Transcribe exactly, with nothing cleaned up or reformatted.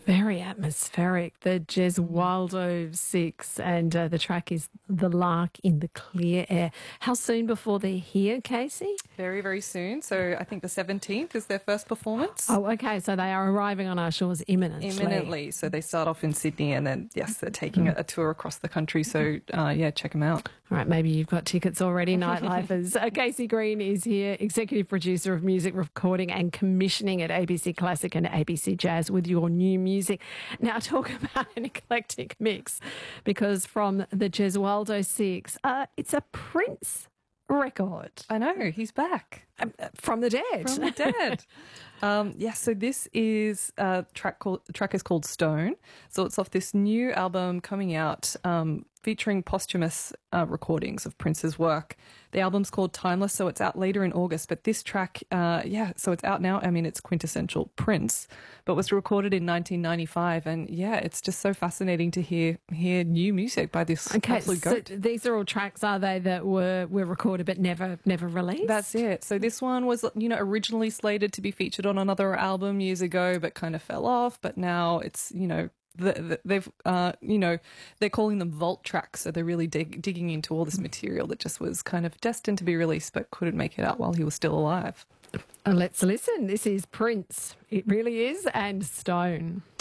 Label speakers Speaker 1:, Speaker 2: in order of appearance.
Speaker 1: Very atmospheric. The Gesualdo Six, and uh, the track is The Lark in the Clear Air. How soon before they're here, Casey?
Speaker 2: Very, very soon. So I think the seventeenth is their first performance.
Speaker 1: Oh, okay. So they are arriving on our shores imminently.
Speaker 2: Imminently. So they start off in Sydney and then, yes, they're taking a, a tour across the country. So, uh, yeah, check them out.
Speaker 1: All right, maybe you've got tickets already, Nightlifers. uh, Casey Green is here, executive producer of music recording and commissioning at A B C Classic and A B C Jazz with your new music. Now, talk about an eclectic mix, because from the Gesualdo Six, uh, it's a Prince record.
Speaker 2: I know, he's back.
Speaker 1: Um, from the dead.
Speaker 2: From the dead. um, yeah, so this is a track called, the track is called Stone. So it's off this new album coming out um, featuring posthumous uh, recordings of Prince's work. The album's called Timeless, so it's out later in August. But this track, uh, yeah, so it's out now. I mean, it's quintessential Prince, but was recorded in nineteen ninety-five. And yeah, it's just so fascinating to hear hear new music by this
Speaker 1: okay,
Speaker 2: absolute
Speaker 1: so
Speaker 2: goat.
Speaker 1: These are all tracks, are they, that were, were recorded but never never released?
Speaker 2: That's it. So this one was, you know, originally slated to be featured on another album years ago, but kind of fell off. But now it's, you know, the, the, they've, uh, you know, they're calling them vault tracks. So they're really dig- digging into all this material that just was kind of destined to be released, but couldn't make it out while he was still alive.
Speaker 1: Uh, let's listen. This is Prince. It really is, and Stone.